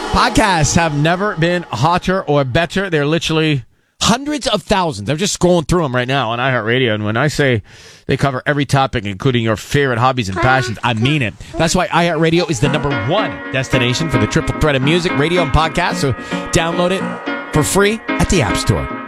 Podcasts have never been hotter or better. They're literally hundreds of thousands. I'm just scrolling through them right now on iHeartRadio. And when I say they cover every topic, including your favorite hobbies and passions, I mean it. That's why iHeartRadio is the #1 destination for the triple threat of music, radio, and podcasts. So download it for free at the App Store.